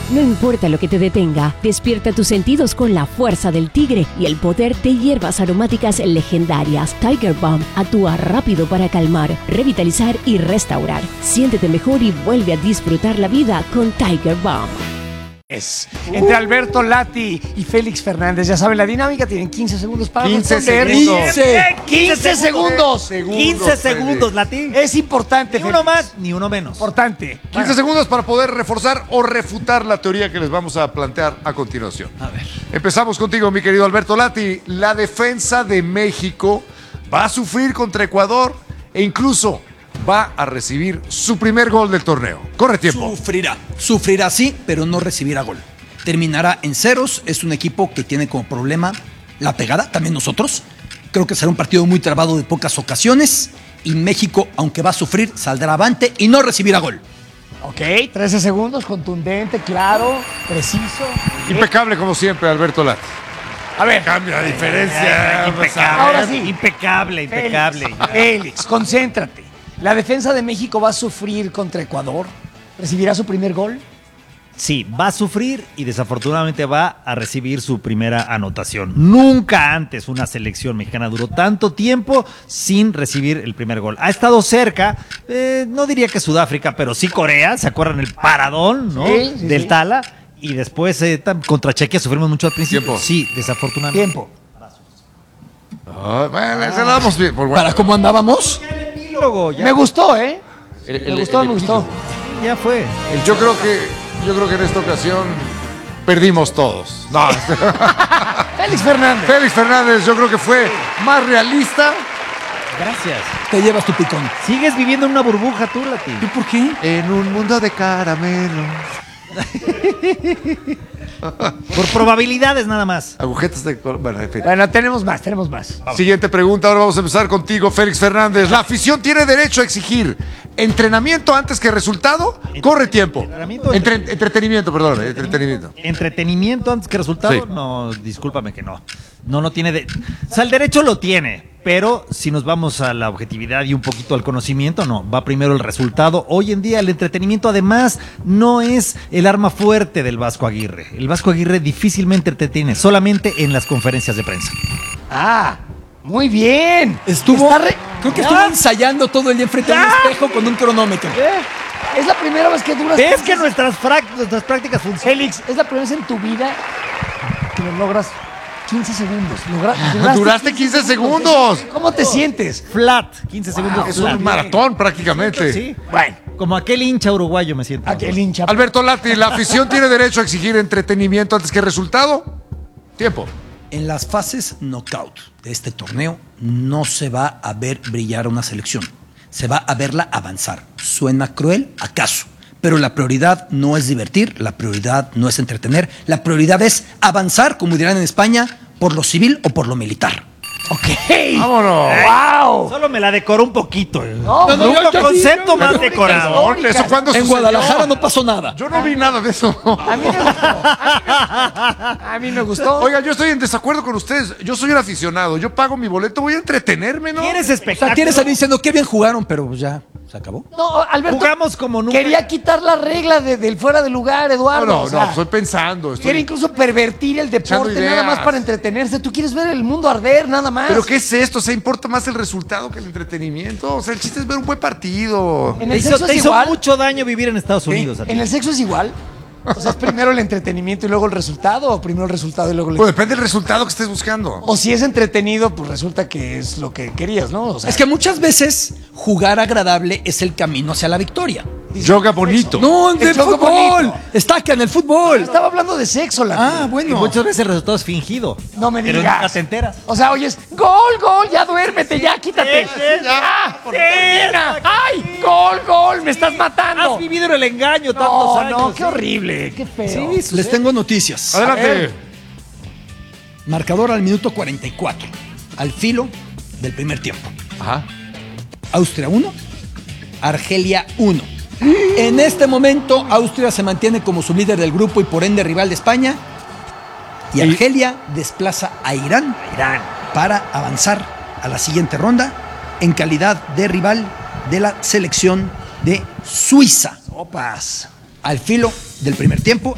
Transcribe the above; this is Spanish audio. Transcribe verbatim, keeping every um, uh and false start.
No importa lo que te detenga, despierta tus sentidos con la fuerza del tigre y el poder de hierbas aromáticas legendarias. Tiger Balm actúa rápido para calmar, revitalizar y restaurar. Siéntete mejor y vuelve a disfrutar la vida con Tiger Balm. Es. Entre Alberto Lati y Félix Fernández, ya saben la dinámica, tienen quince segundos para quince responder. segundos. quince segundos. quince segundos, Lati. Es importante, Ni uno Félix. más, ni uno menos. Importante. quince segundos para poder reforzar o refutar la teoría que les vamos a plantear a continuación. A ver. Empezamos contigo, mi querido Alberto Lati. La defensa de México va a sufrir contra Ecuador e incluso va a recibir su primer gol del torneo. Corre tiempo. Sufrirá, sufrirá sí, pero no recibirá gol. Terminará en ceros, es un equipo que tiene como problema la pegada, también nosotros. Creo que será un partido muy trabado de pocas ocasiones y México, aunque va a sufrir, saldrá avante y no recibirá gol. Ok, trece segundos, contundente, claro, preciso. Impecable como siempre, Alberto Lati. A ver, Cambia la diferencia. Impecable. Ahora sí. Impecable, impecable. Félix, Félix, concéntrate. ¿La defensa de México va a sufrir contra Ecuador? ¿Recibirá su primer gol? Sí, va a sufrir y desafortunadamente va a recibir su primera anotación. Nunca antes una selección mexicana duró tanto tiempo sin recibir el primer gol. Ha estado cerca, eh, no diría que Sudáfrica, pero sí Corea. ¿Se acuerdan el paradón, no? Sí, sí, del sí. Tala. Y después eh, tam- contra Chequia sufrimos mucho al principio. Tiempo. Sí, desafortunadamente. Tiempo. Ah, bueno, ese lo damos bien. Por bueno. ¿Para cómo andábamos? Epílogo, ya, Me gustó, ¿eh? El- Me el- gustó, el- me gustó. ya fue. Yo creo que, yo creo que en esta ocasión perdimos todos. No, Félix Fernández. Félix Fernández, yo creo que fue más realista. Gracias. Te llevas tu picón. Sigues viviendo en una burbuja tú, Lati. ¿Y por qué? En un mundo de caramelo. Por probabilidades nada más. Agujetas de color. Bueno, en fin. Bueno, tenemos más, tenemos más. Siguiente pregunta, ahora vamos a empezar contigo, Félix Fernández. ¿La afición tiene derecho a exigir entrenamiento antes que resultado? Corre tiempo. Entrenamiento, Entre- entretenimiento, perdón, eh, entretenimiento. ¿Entretenimiento antes que resultado? Sí. No, discúlpame que no. No, no tiene... De... O sea, el derecho lo tiene, pero si nos vamos a la objetividad y un poquito al conocimiento, no. Va primero el resultado. Hoy en día el entretenimiento además no es el arma fuerte del Vasco Aguirre. El Vasco Aguirre difícilmente entretiene, solamente en las conferencias de prensa. Ah, muy bien. Estuvo, Está re- creo que Ya. estuvo ensayando todo el día frente a un Ya. espejo con un cronómetro. ¿Eh? Es la primera vez que duras. ¿Ves que nuestras, frac- nuestras prácticas funcionan? Félix, es la primera vez en tu vida que lo logras quince segundos. Logra- Duraste quince segundos. ¿Cómo te sientes? Flat, quince segundos Es flat. un maratón prácticamente. Sí, Bueno, como aquel hincha uruguayo me siento. aquel hincha. Alberto Lati, ¿la afición tiene derecho a exigir entretenimiento antes que resultado? Tiempo. En las fases knockout de este torneo no se va a ver brillar a una selección. Se va a verla avanzar. ¿Suena cruel? ¿Acaso? Pero la prioridad no es divertir, la prioridad no es entretener, la prioridad es avanzar, como dirán en España, por lo civil o por lo militar. Ok. Vámonos. ¡Wow! Solo me la decoró un poquito. No, no, Nunca yo- yo- concepto yo- más yo- decorado. Perdón, ¿eso cuándo En sucedió? Guadalajara no pasó nada. Yo no vi nada de eso. A mí me gustó. A mí me gustó. Oiga, yo estoy en desacuerdo con ustedes. Yo soy un aficionado. Yo pago mi boleto, voy a entretenerme, ¿no? ¿Quieres O sea, espectáculo? quieres salir diciendo qué bien jugaron, pero pues ya se acabó. No, Alberto. Jugamos como nunca. Quería quitar la regla de- del fuera de lugar, No, Eduardo. no, o sea, no, estoy pensando. estoy- Quiere incluso pervertir el deporte Echando nada más ideas. para entretenerse. Tú quieres ver el mundo arder nada más. ¿Pero qué es esto? O sea, ¿importa más el resultado que el entretenimiento? O sea, el chiste es ver un buen partido. En Te el hizo, sexo te es hizo igual. mucho daño vivir en Estados Unidos. a ti. En el sexo es igual. O sea, es primero el entretenimiento y luego el resultado, o primero el resultado y luego el Pues depende del resultado que estés buscando. O si es entretenido, pues resulta que es lo que querías, ¿no? O sea, Es que muchas veces jugar agradable es el camino hacia la victoria. Yoga bonito. No, en El el juego fútbol. bonito. Estaca en el fútbol. estaba hablando de sexo, la Ah, Y bueno. muchas veces el resultado es fingido. No me Pero digas. nunca te enteras. O sea, oyes, gol, gol, ya duérmete, ya quítate. Sí, sí, ya, sí. termina. Ay, gol, gol, me estás matando. Has vivido en el engaño tantos No, años. no, qué sí. horrible, qué feo. Sí, Les tengo noticias. Adelante. Marcador al minuto cuarenta y cuatro. Al filo del primer tiempo. Ajá. Austria uno, Argelia uno. En este momento, Austria se mantiene como su líder del grupo y por ende rival de España. Y Argelia desplaza a Irán, Irán. para avanzar a la siguiente ronda en calidad de rival de la selección de Suiza. Opas. Al filo del primer tiempo,